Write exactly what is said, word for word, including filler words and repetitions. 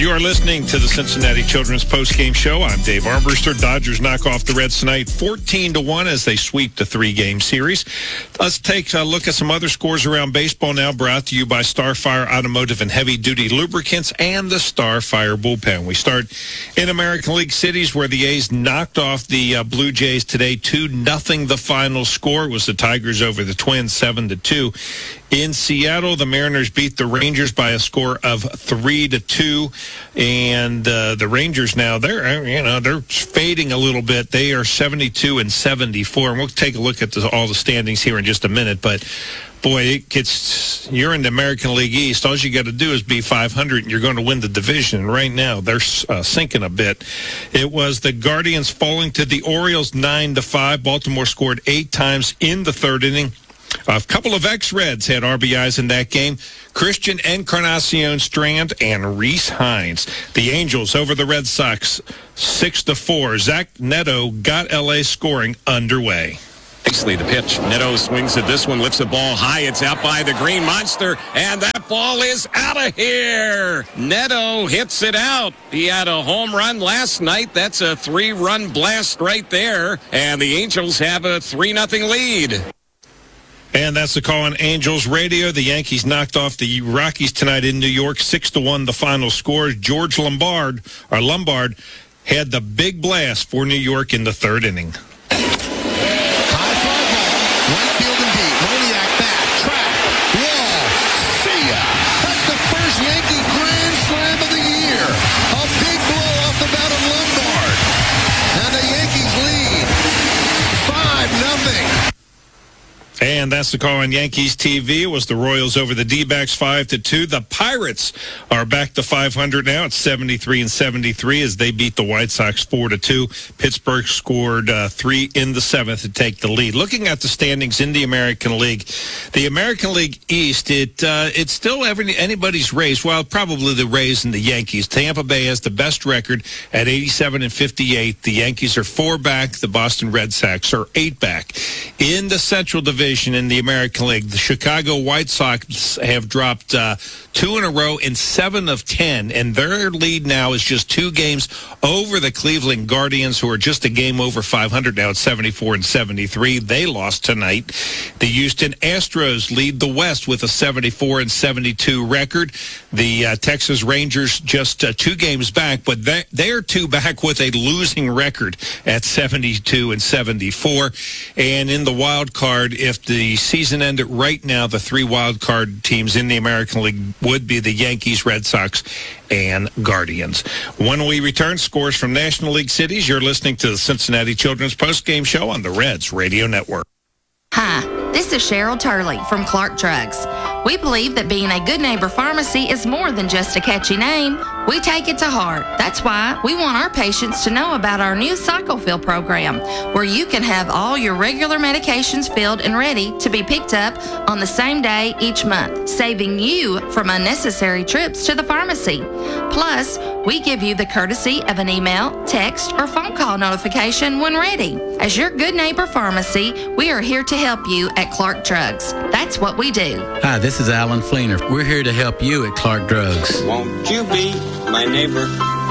You are listening to the Cincinnati Children's Postgame Show. I'm Dave Armbruster. Dodgers knock off the Reds tonight fourteen to one as they sweep the three-game series. Let's take a look at some other scores around baseball now, brought to you by Starfire Automotive and Heavy Duty Lubricants and the Starfire Bullpen. We start in American League cities where the A's knocked off the uh, Blue Jays today two nothing. The final score was the Tigers over the Twins seven to two. In Seattle, the Mariners beat the Rangers by a score of three to two, and uh, the Rangers now they're you know they're fading a little bit. They are seventy-two and seventy-four, and we'll take a look at the, all the standings here in just a minute. But boy, it gets you're in the American League East. All you got to do is be five hundred, and you're going to win the division. Right now, they're uh, sinking a bit. It was the Guardians falling to the Orioles nine to five. Baltimore scored eight times in the third inning. A couple of ex-Reds had R B Is in that game. Christian Encarnacion Strand and Reese Hines. The Angels over the Red Sox six to four. Zach Neto got L A scoring underway. Nicely the pitch. Neto swings at this one, lifts the ball high. It's out by the Green Monster, and that ball is out of here. Neto hits it out. He had a home run last night. That's a three-run blast right there, and the Angels have a three nothing lead. And that's the call on Angels Radio. The Yankees knocked off the Rockies tonight in New York, six to one. The final score. George Lombard, or Lombard, had the big blast for New York in the third inning. High fly ball, right field and deep. Moniak back, track, wall, see ya. That's the first Yankee grand slam of the year. A big blow off the bat of Lombard, and the Yankees lead five nothing. And that's the call on Yankees T V. It was the Royals over the D-backs five to two. The Pirates are back to five hundred now. It's seventy-three and seventy-three as they beat the White Sox four to two. Pittsburgh scored uh, three in the seventh to take the lead. Looking at the standings in the American League, the American League East, it uh, it's still every, anybody's race. Well, probably the Rays and the Yankees. Tampa Bay has the best record at eighty-seven and fifty-eight. The Yankees are four back. The Boston Red Sox are eight back. In the Central Division, in the American League, the Chicago White Sox have dropped uh, two in a row in seven of ten, and their lead now is just two games over the Cleveland Guardians, who are just a game over five hundred now at seventy-four and seventy-three. They lost tonight. The Houston Astros lead the West with a seventy-four and seventy-two record. The uh, Texas Rangers just uh, two games back, but they, they're two back with a losing record at seventy-two and seventy-four. And in the wild card, if the season ended right now, the three wild card teams in the American League would be the Yankees, Red Sox, and Guardians. When we return, scores from National League cities. You're listening to the Cincinnati Children's Postgame Show on the Reds Radio Network. Hi, this is Cheryl Turley from Clark Drugs. We believe that being a good neighbor pharmacy is more than just a catchy name. We take it to heart. That's why we want our patients to know about our new CycleFill program, where you can have all your regular medications filled and ready to be picked up on the same day each month, saving you from unnecessary trips to the pharmacy. Plus, we give you the courtesy of an email, text, or phone call notification when ready. As your good neighbor pharmacy, we are here to help you at Clark Drugs. That's what we do. Hi, this is Alan Fleener. We're here to help you at Clark Drugs. Won't you be my neighbor?